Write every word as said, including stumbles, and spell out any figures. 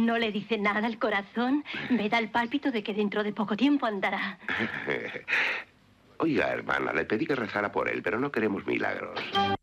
¿No le dice nada al corazón? Me da el pálpito de que dentro de poco tiempo andará. Oiga, hermana, le pedí que rezara por él, pero no queremos milagros.